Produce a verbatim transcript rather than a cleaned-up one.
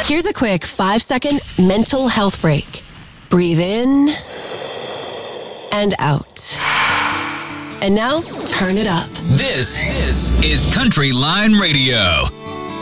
Here's a quick five-second mental health break. Breathe in and out. And now, turn it up. This, this is Country Line Radio.